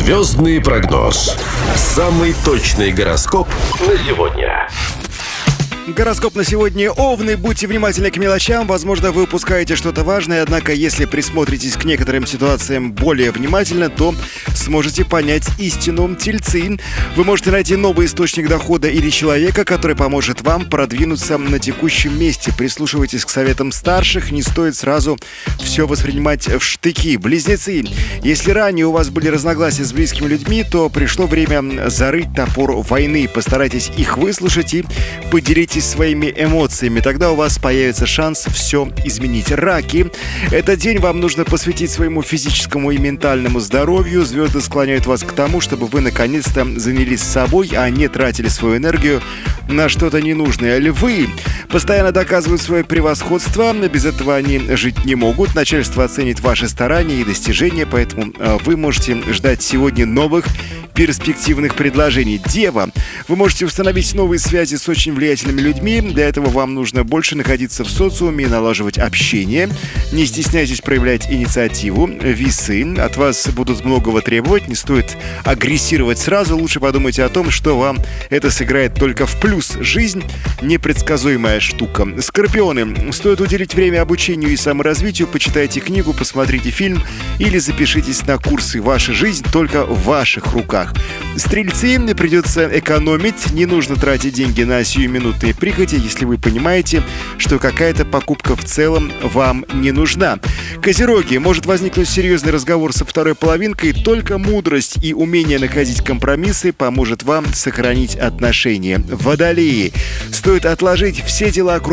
Звездный прогноз. Самый точный гороскоп на сегодня. Гороскоп на сегодня: Овны. Будьте внимательны к мелочам. Возможно, вы упускаете что-то важное, однако, если присмотритесь к некоторым ситуациям более внимательно, то сможете понять истину. Тельцы. Вы можете найти новый источник дохода или человека, который поможет вам продвинуться на текущем месте. Прислушивайтесь к советам старших, не стоит сразу все воспринимать в штыки. Близнецы. Если ранее у вас были разногласия с близкими людьми, то пришло время зарыть топор войны. Постарайтесь их выслушать и поделитесь своими эмоциями. Тогда у вас появится шанс все изменить. Раки. Этот день вам нужно посвятить своему физическому и ментальному здоровью. Звезды склоняют вас к тому, чтобы вы наконец-то занялись собой, а не тратили свою энергию на что-то ненужное. Львы. Постоянно доказывают свое превосходство. Без этого они жить не могут. Начальство оценит ваши старания и достижения, поэтому вы можете ждать сегодня новых перспективных предложений. Дева. Вы можете установить новые связи с очень влиятельными людьми. Для этого вам нужно больше находиться в социуме и налаживать общение. Не стесняйтесь проявлять инициативу. Весы. От вас будут многого требовать. Не стоит агрессировать сразу. Лучше подумайте о том, что вам это сыграет только в плюс. Жизнь – непредсказуемая штука. Скорпионы. Стоит уделить время обучению и саморазвитию. Почитайте книгу, посмотрите фильм или запишитесь на курсы. Ваша жизнь только в ваших руках. Стрельцы. Придется экономить. Не нужно тратить деньги на сиюминутные прихоти, если вы понимаете, что какая-то покупка в целом вам не нужна. Козероги. Может возникнуть серьезный разговор со второй половинкой. Только мудрость и умение находить компромиссы поможет вам сохранить отношения. Водолеи. Стоит отложить все дела,